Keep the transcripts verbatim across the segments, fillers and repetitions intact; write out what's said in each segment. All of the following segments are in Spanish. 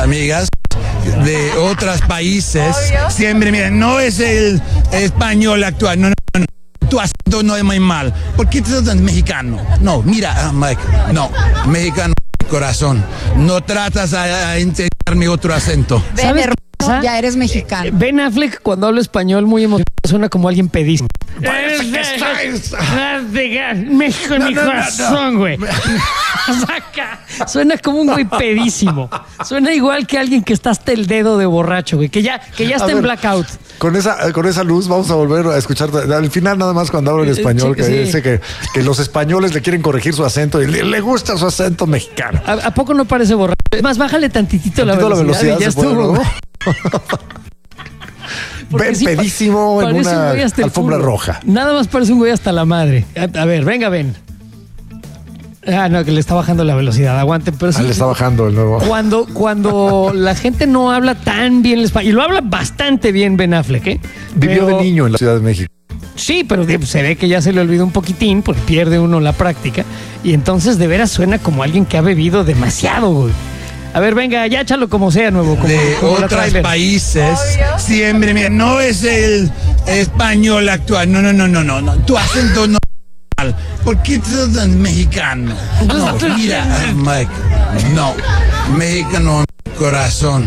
amigas de otros países. Obvio. Siempre, miren, no es el español actual, no, no, no. Tu acento no es muy mal. ¿Por qué te tratas mexicano? No, mira, Mike, no, mexicano corazón. No tratas a, a enseñarme otro acento. ¿Sabes qué pasa? Ya eres mexicano. Ben Affleck, cuando habla español muy emocionado, suena como alguien pedísimo. Parece que estáis- México en No, mi no, no, corazón, güey. Saca. Suena como un güey pedísimo. Suena igual que alguien que está hasta el dedo de borracho, güey. Que ya, que ya está A en ver, blackout. Con esa, con esa luz vamos a volver a escuchar al final nada más cuando hablo en español, que Sí. dice que, que los españoles le quieren corregir su acento y le, le gusta su acento mexicano. ¿A, a poco no parece borracho? Más, bájale tantitito la Tantito la velocidad, y ya velocidad, se puede, estuvo. ¿no? Porque Ven sí pa- pedísimo en parece un una güey hasta el alfombra culo. roja. Nada más parece un güey hasta la madre. A, a ver, venga, ven. Ah, no, que le está bajando la velocidad. Aguanten, pero sí. Ah, le está bajando el nuevo. Cuando, cuando la gente no habla tan bien el español, y lo habla bastante bien Ben Affleck, ¿eh? Vivió Pero- de niño en la Ciudad de México. Sí, pero de- se ve que ya se le olvidó un poquitín, porque pierde uno la práctica. Y entonces de veras suena como alguien que ha bebido demasiado, güey. A ver, venga, ya échalo como sea, nuevo. Como, de como la otros trailer. países. Obvio. Siempre, miren, no es el español actual, no, no, no, no, no, no. Tu acento no es mal. ¿Por qué te tratas mexicano? No, mira, Mike, no, mexicano corazón.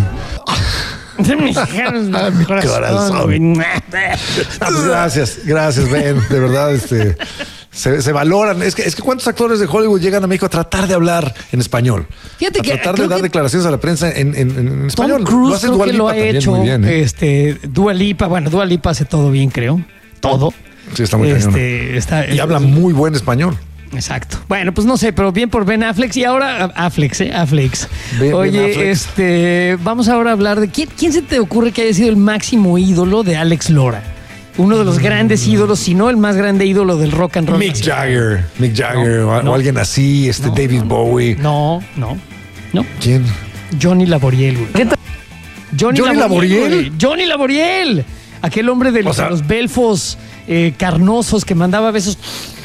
Mi corazón. güey. Ah, pues gracias, gracias, Ben. De verdad, este, se, se valoran. Es que, es que cuántos actores de Hollywood llegan a México a tratar de hablar en español. Fíjate a que tratar creo de dar que declaraciones a la prensa en, en, en español. Tom Cruise lo hace creo Dua que Lipa lo ha también hecho. muy bien. ¿eh? Este, Dua Lipa, bueno, Dua Lipa hace todo bien, creo. Todo. Sí, está muy este, está, Y habla muy buen español. Exacto. Bueno, pues no sé, pero bien por Ben Affleck. Y ahora, Affleck, ¿eh? Affleck. Ben- Oye, Ben Affleck. este, vamos ahora a hablar de quién, quién se te ocurre que haya sido el máximo ídolo de Alex Lora. Uno de los grandes ídolos, si no el más grande ídolo del rock and roll. Mick nacional. Jagger, Mick Jagger No, o, no. o alguien así, este No, David no, Bowie. No, no, no. ¿Quién? Johnny Laboriel, güey. ¿Qué tal? Johnny, ¿Johnny Laboriel? güey. Johnny Laboriel. Aquel hombre de los, O sea- los belfos eh, carnosos que mandaba besos.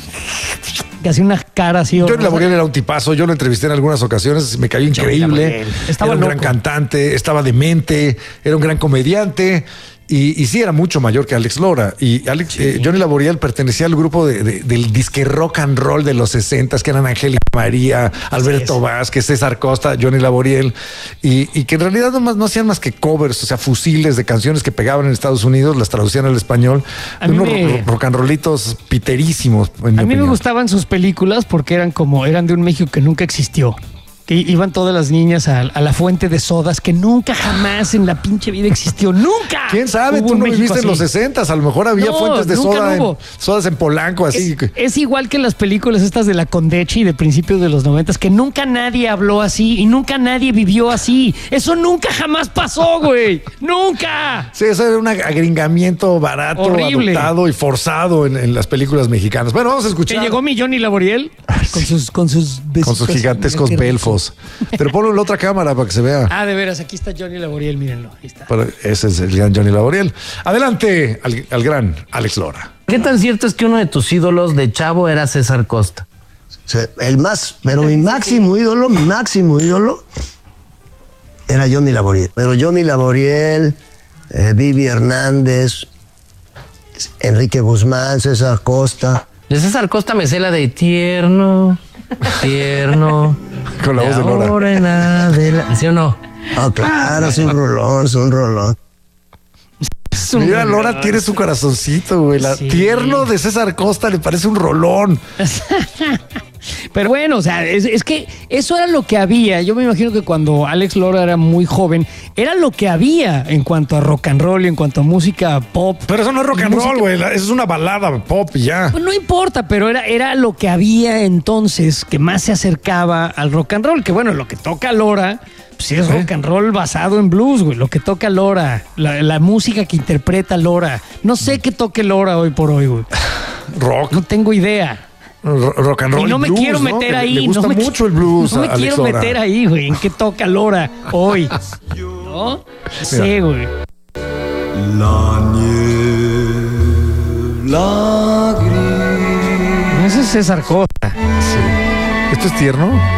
Que hacía una cara así. Johnny horrorosa. Laboriel era un tipazo, yo lo entrevisté en algunas ocasiones, me cayó increíble. Laboriel. Estaba Era un loco. gran cantante, estaba demente, era un gran comediante. Y, y sí, era mucho mayor que Alex Lora. Y Alex, eh, Johnny Laboriel pertenecía al grupo de, de- del disque rock and roll de los sesentas, que eran Angélica María, Alberto Vázquez, César Costa, Johnny Laboriel. Y, y que en realidad no, más, no hacían más que covers, o sea, fusiles de canciones que pegaban en Estados Unidos, las traducían al español. A mí Unos me- ro- rock and rollitos piterísimos. En mi A mí me opinión. gustaban sus películas porque eran como, eran de un México que nunca existió. Que iban todas las niñas a, a la fuente de sodas que nunca jamás en la pinche vida existió. ¡Nunca! ¿Quién sabe? Hubo Tú un no México viviste en así. los sesentas, a lo mejor había No, fuentes de nunca soda en, hubo. sodas en Polanco, así. Es, que- es igual que las películas estas de la Condechi de principios de los noventas, que nunca nadie habló así y nunca nadie vivió así. Eso nunca jamás pasó, güey. ¡Nunca! Sí, eso era un agringamiento barato, Horrible. adoptado y forzado en, en las películas mexicanas. Bueno, vamos a Que escuchar llegó mi Johnny Laboriel con sus, con sus con besitos. sus gigantescos Qué rico. belfos. Pero ponlo en la otra cámara para que se vea. Ah, de veras, aquí está Johnny Laboriel, mírenlo. Ahí está. Pero ese es el gran Johnny Laboriel. Adelante al, al gran Alex Lora. ¿Qué tan cierto es que uno de tus ídolos de chavo era César Costa? O sea, el más, pero mi máximo ídolo, mi máximo ídolo era Johnny Laboriel. Pero Johnny Laboriel, eh, Vivi Hernández, Enrique Guzmán, César Costa. De César Costa me sé la de tierno, tierno. Con la voz de Lora. ahora en adelante. ¿Sí o no? Ah, claro, es un rolón, es un rolón. Es un Mira, Lora rolón. tiene su corazoncito, güey. La Sí. tierno de César Costa le parece un rolón. Pero bueno, o sea, es, es que eso era lo que había. Yo me imagino que cuando Alex Lora era muy joven, era lo que había en cuanto a rock and roll y en cuanto a música pop. Pero eso no es rock and Música- roll, güey. Eso es una balada pop y ya. Pues no importa, pero era, era lo que había entonces que más se acercaba al rock and roll. Que bueno, lo que toca Lora, pues sí es rock and roll basado en blues, güey. Lo que toca Lora, la, la música que interpreta Lora. No sé qué toque Lora hoy por hoy, güey. Rock. No tengo idea. Ro- Rock and roll. Y no me blues, quiero ¿no? meter Que le- ahí. Le gusta no me mucho qui- el blues. No me a Alex quiero Lora. meter ahí, güey. ¿En qué toca Lora hoy? ¿No? Sí, güey. La niebla gris. Ese es César Costa. ¿Esto es tierno?